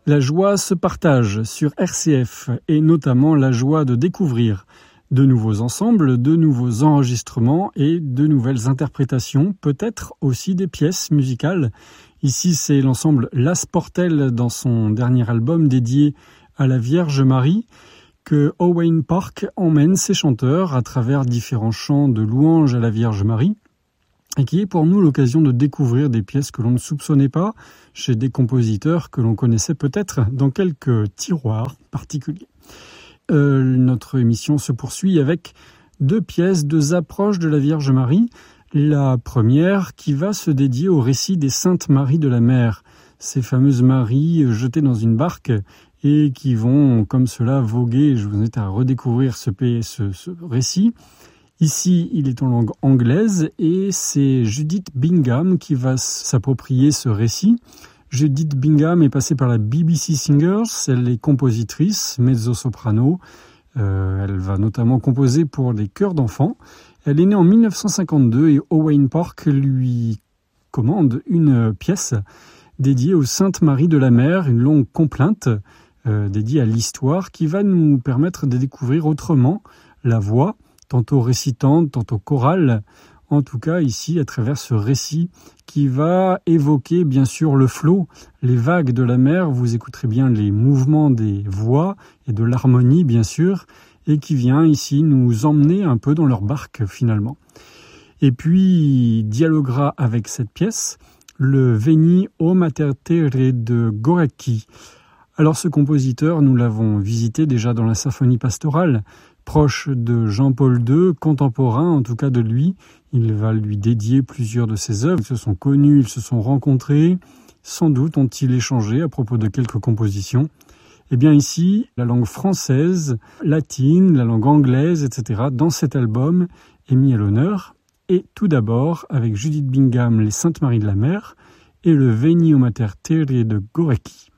La joie se partage sur RCF et notamment la joie de découvrir de nouveaux ensembles, de nouveaux enregistrements et de nouvelles interprétations, peut-être aussi des pièces musicales. Ici, c'est l'ensemble Las Portelles dans son dernier album dédié à la Vierge Marie que Owain Park emmène ses chanteurs à travers différents chants de louange à la Vierge Marie. Et qui est pour nous l'occasion de découvrir des pièces que l'on ne soupçonnait pas chez des compositeurs que l'on connaissait peut-être dans quelques tiroirs particuliers. Notre émission se poursuit avec 2 pièces, 2 approches de la Vierge Marie. La première qui va se dédier au récit des Saintes Maries de la Mer, ces fameuses Maries jetées dans une barque et qui vont comme cela voguer. Je vous invite à redécouvrir ce récit. Ici, il est en langue anglaise et c'est Judith Bingham qui va s'approprier ce récit. Judith Bingham est passée par la BBC Singers, elle est compositrice, mezzo-soprano. Elle va notamment composer pour les chœurs d'enfants. Elle est née en 1952 et Owain Park lui commande une pièce dédiée aux Saintes Maries de la Mer, une longue complainte dédiée à l'histoire qui va nous permettre de découvrir autrement la voix, tantôt récitante, tantôt chorale, en tout cas ici à travers ce récit qui va évoquer bien sûr le flot, les vagues de la mer, vous écouterez bien les mouvements des voix et de l'harmonie bien sûr, et qui vient ici nous emmener un peu dans leur barque finalement. Et puis dialoguera avec cette pièce le Veni o Mater Terre de Gorecki. Alors ce compositeur, nous l'avons visité déjà dans la symphonie pastorale, proche de Jean-Paul II, contemporain en tout cas de lui. Il va lui dédier plusieurs de ses œuvres. Ils se sont connus, ils se sont rencontrés. Sans doute ont-ils échangé à propos de quelques compositions. Eh bien ici, la langue française, latine, la langue anglaise, etc. dans cet album est mis à l'honneur. Et tout d'abord, avec Judith Bingham, les Saintes Maries de la Mer et le Veni o Mater Terre de Gorecki.